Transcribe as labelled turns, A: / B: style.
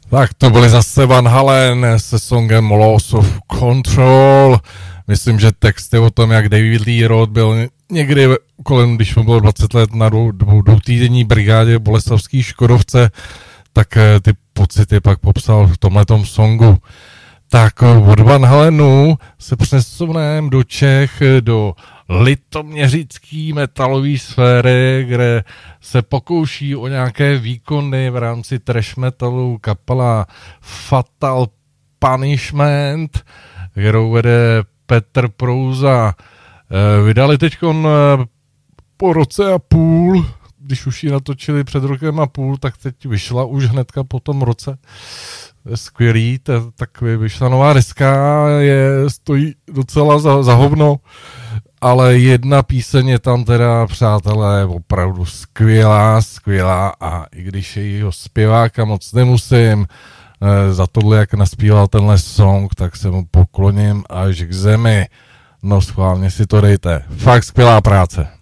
A: Tak to byly zase Van Halen se songem Loss of Control. Myslím, že text je o tom, jak David Lee Roth byl někdy kolem, když mu bylo 20 let na dvoutýdenní brigádě v boleslavský Škodovce, tak ty pocity pak popsal v tomhletom songu. Tak od Van Halenu se přesuneme do Čech, do litoměřický metalové sféry, kde se pokouší o nějaké výkony v rámci trash metalu kapela Fatal Punishment, kterou vede Petr Prouza. Vydali teďkon po roce a půl, když už ji natočili před rokem a půl, tak teď vyšla už hnedka po tom roce. Skvělý, tak vyšla nová deska, stojí docela za hovno, ale jedna píseň je tam teda, přátelé, opravdu skvělá a i když jejího zpěváka moc nemusím, za tohle, jak naspíval tenhle song, tak se mu pokloním až k zemi. No schválně si to dejte. Fakt skvělá práce.